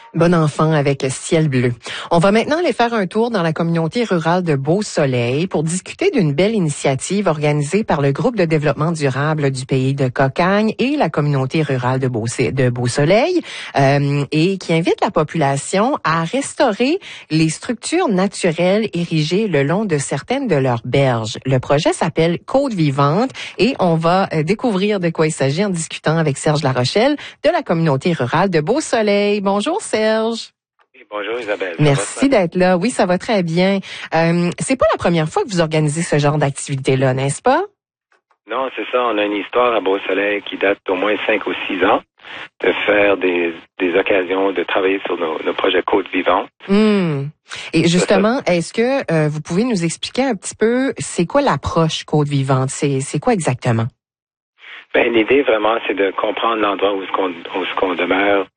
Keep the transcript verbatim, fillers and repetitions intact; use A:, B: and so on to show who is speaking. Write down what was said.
A: Bon enfant avec ciel bleu. On va maintenant aller faire un tour dans la communauté rurale de Beau-Soleil pour discuter d'une belle initiative organisée par le groupe de développement durable du pays de Cocagne et la communauté rurale de, Beau- de Beau-Soleil euh, et qui invite la population à restaurer les structures naturelles érigées le long de certaines de leurs berges. Le projet s'appelle Côte vivante et on va découvrir de quoi il s'agit en discutant avec Serge Larochelle de la communauté rurale de Beau-Soleil. Bonjour Serge. Serge.
B: Oui, bonjour Isabelle.
A: Merci d'être là. Oui, ça va très bien. Euh, c'est pas la première fois que vous organisez ce genre d'activité-là, n'est-ce pas?
B: Non, c'est ça. On a une histoire à Beau-Soleil qui date d'au moins cinq ou six ans de faire des, des occasions de travailler sur nos, nos projets Côte vivante.
A: Mmh. Et justement, est-ce que euh, vous pouvez nous expliquer un petit peu c'est quoi l'approche Côte vivante? C'est, c'est quoi exactement?
B: Ben, l'idée vraiment, c'est de comprendre l'endroit où ce qu'on, où ce qu'on demeure